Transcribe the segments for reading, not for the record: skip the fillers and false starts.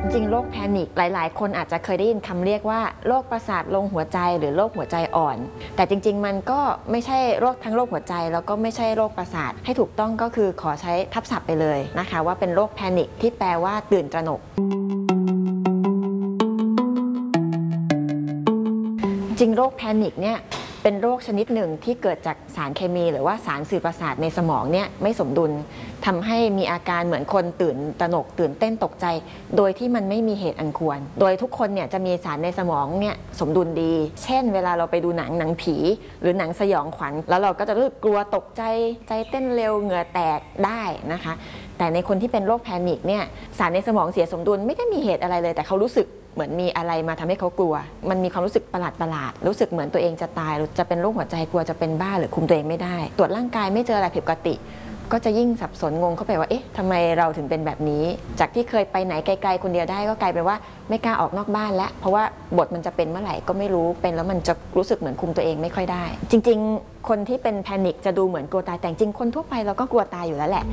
ริงๆโรคแพนิคหลายๆคนอาจจะเคยได้ยินคำเรียกว่าโรคประสาทลงหัวใจหรือโรคหัวใจอ่อนแต่จริงๆมันก็ไม่ใช่โรคทั้งโรคหัวใจแล้วก็ไม่ใช่โรคประสาทให้ถูกต้องก็คือขอใช้ทับศัพท์ไปเลยนะคะว่าเป็นโรคแพนิคที่แปลว่าตื่นตระหนกจริงโรคแพนิคเนี่ยเป็นโรคชนิดหนึ่งที่เกิดจากสารเคมีหรือว่าสารสื่อประสาทในสมองเนี่ยไม่สมดุลทำให้มีอาการเหมือนคนตื่นตระหนกตื่นเต้นตกใจโดยที่มันไม่มีเหตุอันควรโดยทุกคนเนี่ยจะมีสารในสมองเนี่ยสมดุลดีเช่นเวลาเราไปดูหนังผีหรือหนังสยองขวัญแล้วเราก็จะรู้สึกกลัวตกใจใจเต้นเร็วเหงื่อแตกได้นะคะแต่ในคนที่เป็นโรคแพนิคเนี่ยสารในสมองเสียสมดุลไม่ได้มีเหตุอะไรเลยแต่เขารู้สึกเหมือนมีอะไรมาทำให้เขากลัวมันมีความรู้สึกประหลาดรู้สึกเหมือนตัวเองจะตายหรือจะเป็นโรคหัวใจกลัวจะเป็นบ้าหรือคุมตัวเองไม่ได้ตรวจร่างกายไม่เจออะไรผิดปกติก็จะยิ่งสับสนงงเข้าไปว่าเอ๊ะทำไมเราถึงเป็นแบบนี้จากที่เคยไปไหนไกลๆคนเดียวได้ก็กลายเป็นว่าไม่กล้าออกนอกบ้านแล้วเพราะว่าบทมันจะเป็นเมื่อไหร่ก็ไม่รู้เป็นแล้วมันจะรู้สึกเหมือนคุมตัวเองไม่ค่อยได้จริงๆคนที่เป็นแพนิคจะดูเหมือนกลัวตายแต่จริงคนทั่วไปเราก็กลัวตายอยู่แล้วแหละ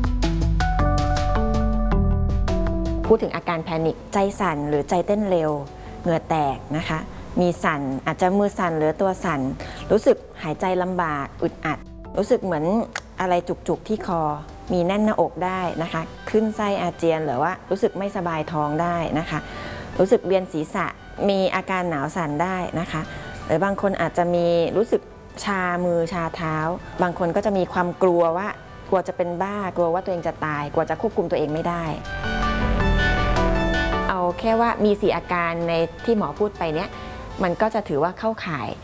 พูดถึงอาการแพนิคใจสั่นหรือใจเต้นเร็วเหงื่อแตกนะคะมีสั่นอาจจะมือสั่นหรือตัวสั่นรู้สึกหายใจลำบากอึดอัดรู้สึกเหมือนอะไรจุกๆที่คอมีแน่นหน้าอกได้นะคะขึ้นไส้อาเจียนหรือว่ารู้สึกไม่สบายท้องได้นะคะรู้สึกเวียนศีรษะมีอาการหนาวสั่นได้นะคะหรือบางคนอาจจะมีรู้สึกชามือชาเท้าบางคนก็จะมีความกลัวว่ากลัวจะเป็นบ้ากลัวว่าตัวเองจะตายกลัวจะควบคุมตัวเองไม่ได้เอาแค่ว่ามี4อาการในที่หมอพูดไปเนี่ยมันก็จะถือว่าเข้าข่าย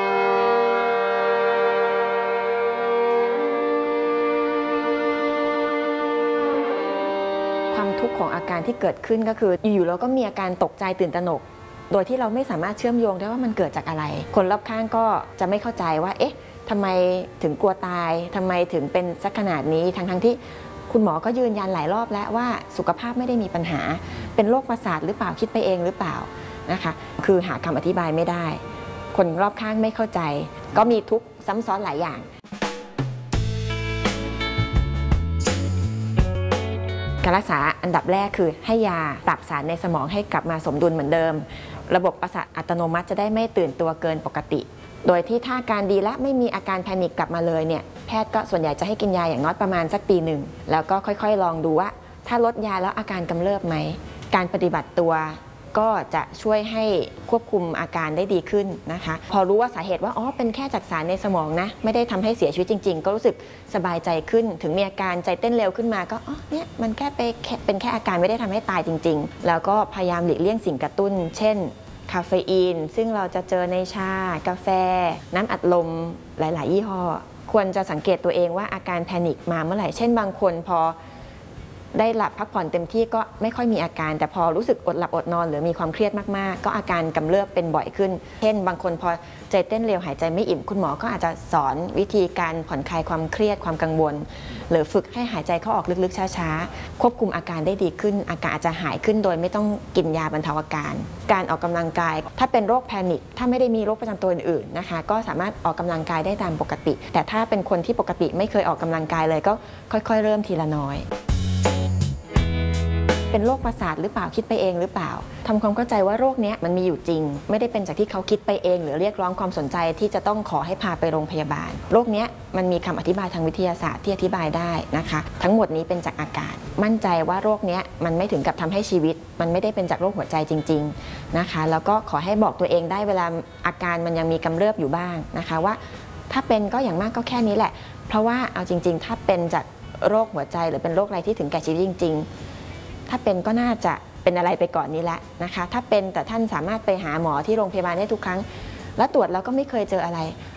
ความทุกข์ของอาการที่เกิดขึ้นก็คืออยู่ๆเราก็มีอาการตกใจตื่นตระหนกโดยที่เราไม่สามารถเชื่อมโยงได้ว่ามันเกิดจากอะไรคนรอบข้างก็จะไม่เข้าใจว่าเอ๊ะทำไมถึงกลัวตายทำไมถึงเป็นสักขนาดนี้ทั้งที่คุณหมอก็ยืนยันหลายรอบแล้วว่าสุขภาพไม่ได้มีปัญหาเป็นโรคประสาทหรือเปล่าคิดไปเองหรือเปล่านะคะคือหาคำอธิบายไม่ได้คนรอบข้างไม่เข้าใจก็มีทุกข์ซ้ำซ้อนหลายอย่างการรักษาอันดับแรกคือให้ยาปรับสารในสมองให้กลับมาสมดุลเหมือนเดิมระบบประสาทอัตโนมัติจะได้ไม่ตื่นตัวเกินปกติโดยที่ถ้าการดีและไม่มีอาการแพนิคกลับมาเลยเนี่ยแพทย์ก็ส่วนใหญ่จะให้กินยาอย่างน้อยประมาณสักปีหนึ่งแล้วก็ค่อยๆลองดูว่าถ้าลดยาแล้วอาการกำเริบไหมการปฏิบัติตัวก็จะช่วยให้ควบคุมอาการได้ดีขึ้นนะคะพอรู้ว่าสาเหตุว่าอ๋อเป็นแค่จากสารในสมองนะไม่ได้ทำให้เสียชีวิตจริงๆก็รู้สึกสบายใจขึ้นถึงมีอาการใจเต้นเร็วขึ้นมาก็อ๋อเนี่ยมันแค่เป็นแค่อาการไม่ได้ทำให้ตายจริงๆแล้วก็พยายามหลีกเลี่ยงสิ่งกระตุ้นเช่นคาเฟอีนซึ่งเราจะเจอในชากาแฟน้ำอัดลมหลายๆยี่ห้อควรจะสังเกตตัวเองว่าอาการแพนิคมาเมื่อไหร่เช่นบางคนพอได้หลับพักผ่อนเต็มที่ก็ไม่ค่อยมีอาการแต่พอรู้สึกอดหลับอดนอนหรือมีความเครียดมากๆก็อาการกำเริบเป็นบ่อยขึ้นเช่นบางคนพอใจเต้นเร็วหายใจไม่อิ่มคุณหมอก็อาจจะสอนวิธีการผ่อนคลายความเครียดความกังวลหรือฝึกให้หายใจเข้าออกลึกๆช้าๆควบคุมอาการได้ดีขึ้นอาการอาจจะหายขึ้นโดยไม่ต้องกินยาบรรเทาอาการการออกกำลังกายถ้าเป็นโรคแพนิคถ้าไม่ได้มีโรคประจำตัวอื่นๆนะคะก็สามารถออกกำลังกายได้ตามปกติแต่ถ้าเป็นคนที่ปกติไม่เคยออกกำลังกายเลยก็ค่อยๆเริ่มทีละน้อยเป็นโรคประสาทหรือเปล่าคิดไปเองหรือเปล่าทำความเข้าใจว่าโรคนี้มันมีอยู่จริงไม่ได้เป็นจากที่เขาคิดไปเองหรือเรียกร้องความสนใจที่จะต้องขอให้พาไปโรงพยาบาลโรคนี้มันมีคำอธิบายทางวิทยาศาสตร์ที่อธิบายได้นะคะทั้งหมดนี้เป็นจากอาการมั่นใจว่าโรคนี้มันไม่ถึงกับทำให้ชีวิตมันไม่ได้เป็นจากโรคหัวใจจริงๆนะคะแล้วก็ขอให้บอกตัวเองได้เวลาอาการมันยังมีกำเริบอยู่บ้างนะคะว่าถ้าเป็นก็อย่างมากก็แค่นี้แหละเพราะว่าเอาจริงๆถ้าเป็นจากโรคหัวใจหรือเป็นโรคอะไรที่ถึงแก่ชีวิตจริงๆถ้าเป็นก็น่าจะเป็นอะไรไปก่อนนี้แหละนะคะถ้าเป็นแต่ท่านสามารถไปหาหมอที่โรงพยาบาลได้ทุกครั้งแล้วตรวจแล้วก็ไม่เคยเจออะไร